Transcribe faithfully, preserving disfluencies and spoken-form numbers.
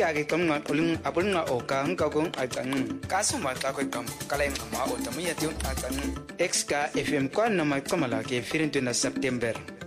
ka ke kam ngat uling apul nga o ka ang ka kong atang kasuma ta ko kam kalay ma o tamu ya tiun atang X ka F M kwa na mai kamala ke firin na September